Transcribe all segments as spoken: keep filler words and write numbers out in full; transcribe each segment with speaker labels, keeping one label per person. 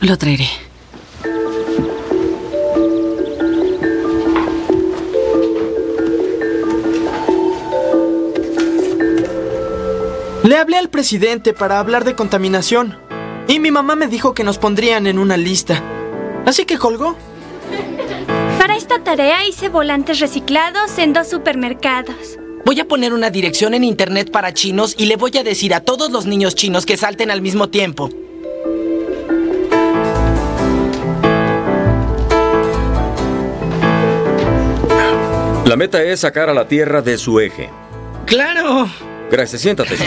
Speaker 1: Lo traeré.
Speaker 2: Le hablé al presidente para hablar de contaminación. Y mi mamá me dijo que nos pondrían en una lista. Así que colgó.
Speaker 3: Para esta tarea hice volantes reciclados en dos supermercados.
Speaker 4: Voy a poner una dirección en internet para chinos y le voy a decir a todos los niños chinos que salten al mismo tiempo.
Speaker 5: La meta es sacar a la Tierra de su eje.
Speaker 4: ¡Claro!
Speaker 5: Gracias, siéntate.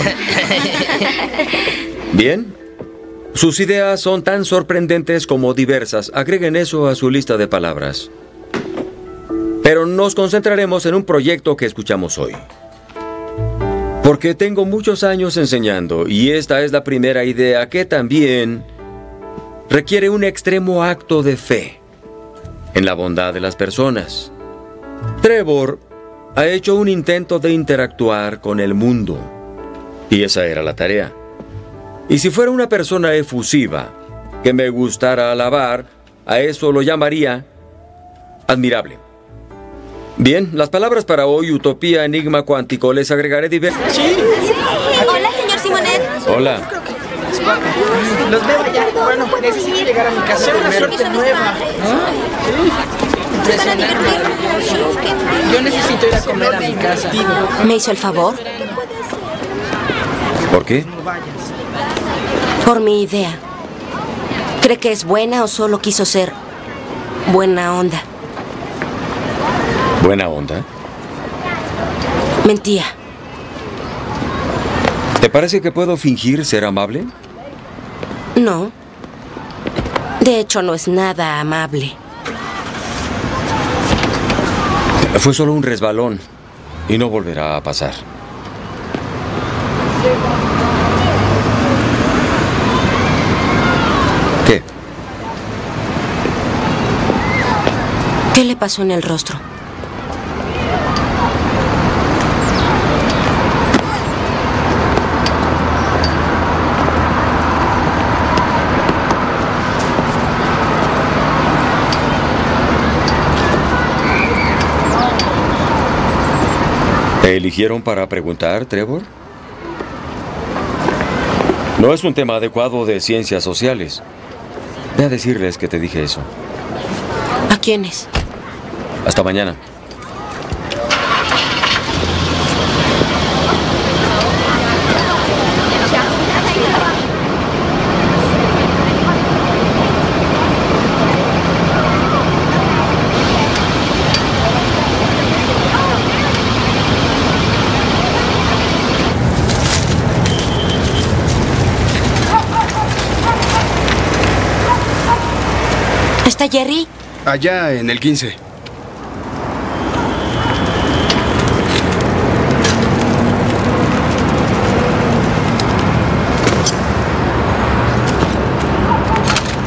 Speaker 5: Bien. Sus ideas son tan sorprendentes como diversas. Agreguen eso a su lista de palabras. Pero nos concentraremos en un proyecto que escuchamos hoy. Porque tengo muchos años enseñando y esta es la primera idea que también requiere un extremo acto de fe en la bondad de las personas. Trevor ha hecho un intento de interactuar con el mundo y esa era la tarea. Y si fuera una persona efusiva que me gustara alabar, a eso lo llamaría admirable. Bien, las palabras para hoy, utopía, enigma cuántico, les agregaré diversas...
Speaker 2: Sí.
Speaker 6: Hola, señor Simonet.
Speaker 5: Hola.
Speaker 2: Los veo allá. Bueno, necesito llegar a mi casa primero. Una suerte nueva. Yo necesito ir a comer a mi casa.
Speaker 6: ¿Me hizo el favor?
Speaker 5: ¿Por qué?
Speaker 6: Por mi idea. ¿Cree que es buena o solo quiso ser buena onda?
Speaker 5: ¿Buena onda?
Speaker 6: Mentía.
Speaker 5: ¿Te parece que puedo fingir ser amable?
Speaker 6: No. De hecho, no es nada amable.
Speaker 5: Fue solo un resbalón y no volverá a pasar. ¿Qué?
Speaker 6: ¿Qué le pasó en el rostro?
Speaker 5: ¿Te eligieron para preguntar, Trevor? No es un tema adecuado de ciencias sociales. Ve a decirles que te dije eso.
Speaker 6: ¿A quiénes?
Speaker 5: Hasta mañana.
Speaker 6: ¿Está Jerry?
Speaker 7: Allá en el quince.